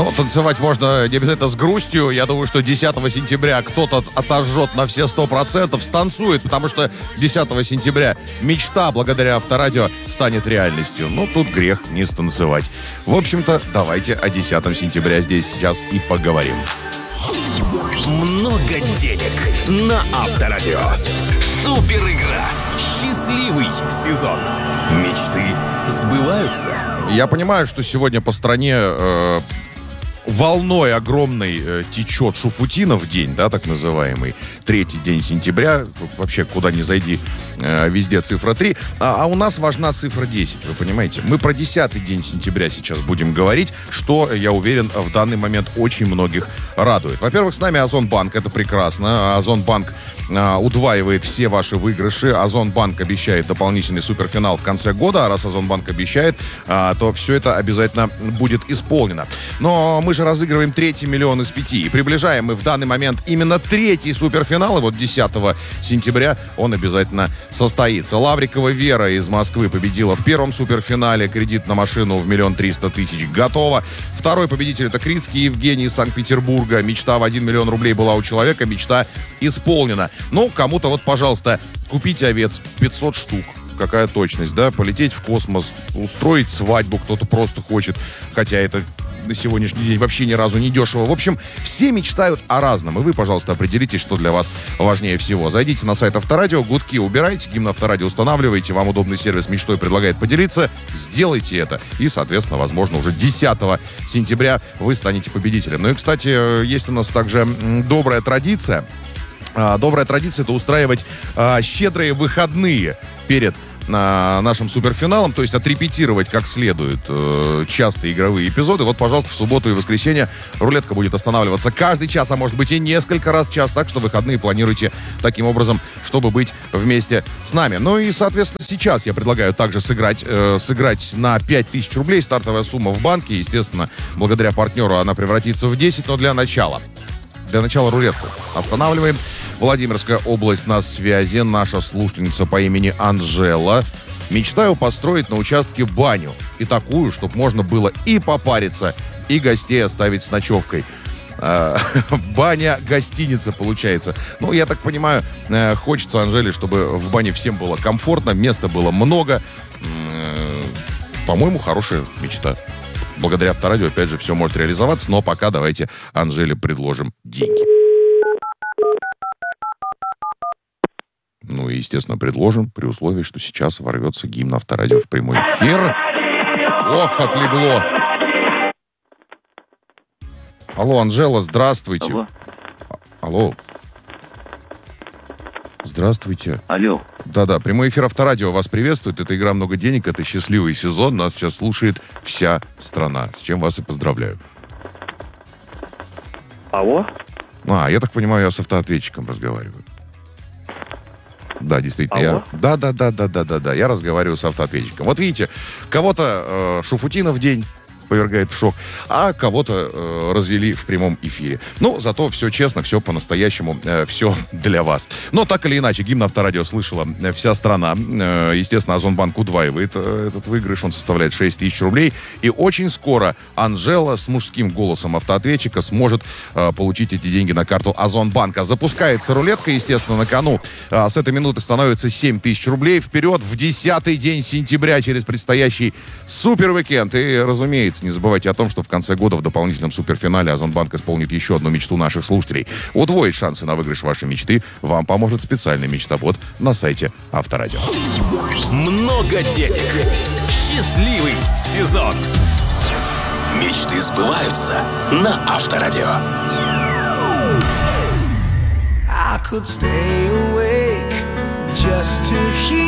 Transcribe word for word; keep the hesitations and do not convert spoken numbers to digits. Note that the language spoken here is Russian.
Ну, танцевать можно не обязательно с грустью. Я думаю, что десятого сентября кто-то отожжет на все сто процентов, станцует, потому что десятого сентября мечта благодаря Авторадио станет реальностью. Ну, тут грех не станцевать. В общем-то, давайте о десятого сентября здесь сейчас и поговорим. Много денег на Авторадио. Супер игра. Счастливый сезон. Мечты сбываются. Я понимаю, что сегодня по стране э, волной огромной э, течет Шуфутинов день, да, так называемый. Третий день сентября. Тут вообще куда ни зайди, э, везде цифра три. А, а у нас важна цифра десять, вы понимаете? Мы про десятый день сентября сейчас будем говорить, что, я уверен, в данный момент очень многих радует. Во-первых, с нами Озонбанк, это прекрасно. Озонбанк э, удваивает все ваши выигрыши. Озонбанк обещает дополнительный суперфинал в конце года. А раз Озонбанк обещает, э, то все это обязательно будет исполнено. Но мы же разыгрываем третий миллион из пяти. И приближаем мы в данный момент именно третий суперфинал. И вот десятого сентября он обязательно состоится. Лаврикова Вера из Москвы победила в первом суперфинале. Кредит на машину в миллион триста тысяч готово. Второй победитель — это Крицкий Евгений из Санкт-Петербурга. Мечта в один миллион рублей была у человека. Мечта исполнена. Ну, кому-то вот, пожалуйста, купите овец пятьсот штук. Какая точность, да? Полететь в космос, устроить свадьбу кто-то просто хочет. Хотя это на сегодняшний день вообще ни разу не дешево. В общем, все мечтают о разном. И вы, пожалуйста, определитесь, что для вас важнее всего. Зайдите на сайт Авторадио, гудки убирайте, гимн Авторадио устанавливайте. Вам удобный сервис мечтой предлагает поделиться. Сделайте это. И, соответственно, возможно, уже десятого сентября вы станете победителем. Ну и, кстати, есть у нас также добрая традиция. Добрая традиция — это устраивать а, щедрые выходные перед на нашим суперфиналом, то есть отрепетировать как следует э, частые игровые эпизоды. Вот, пожалуйста, в субботу и воскресенье рулетка будет останавливаться каждый час, а может быть и несколько раз в час, так что выходные планируйте таким образом, чтобы быть вместе с нами. Ну и, соответственно, сейчас я предлагаю также сыграть, э, сыграть на пять тысяч рублей. Стартовая сумма в банке, естественно, благодаря партнеру она превратится в десять, но для начала. Для начала рулетку останавливаем. Владимирская область на связи. Наша слушательница по имени Анжела. Мечтаю построить на участке баню. И такую, чтобы можно было и попариться, и гостей оставить с ночевкой. Баня-гостиница получается. Ну, я так понимаю, хочется Анжеле, чтобы в бане всем было комфортно, места было много. По-моему, хорошая мечта. Благодаря Авторадио, опять же, все может реализоваться. Но пока давайте Анжеле предложим деньги. Ну и, естественно, предложим при условии, что сейчас ворвется гимн Авторадио в прямой эфир. Ох, отлегло. Алло, Анжела, здравствуйте. Алло. Алло. Здравствуйте. Алло. Да-да, прямой эфир Авторадио вас приветствует. Это игра «Много денег», это счастливый сезон. Нас сейчас слушает вся страна. С чем вас и поздравляю. Алло? А, я так понимаю, я с автоответчиком разговариваю. Да, действительно. Алло? Я... Да, да, да, да, да, да, да. Я разговариваю с автоответчиком. Вот видите, кого-то э, Шуфутинов день повергает в шок, а кого-то э, развели в прямом эфире. Ну, зато все честно, все по-настоящему, э, все для вас. Но так или иначе, гимн Авторадио слышала вся страна. Э, естественно, Озонбанк удваивает э, этот выигрыш, он составляет шесть тысяч рублей. И очень скоро Анжела с мужским голосом автоответчика сможет э, получить эти деньги на карту Озонбанка. Запускается рулетка, естественно, на кону. Э, с этой минуты становится семь тысяч рублей. Вперед в десятый день сентября через предстоящий супер-уикенд. И, разумеется, не забывайте о том, что в конце года в дополнительном суперфинале Озонбанк исполнит еще одну мечту наших слушателей. Удвоить шансы на выигрыш вашей мечты вам поможет специальный мечтобот на сайте Авторадио. Много денег. Счастливый сезон. Мечты сбываются на Авторадио. I could stay awake just to hear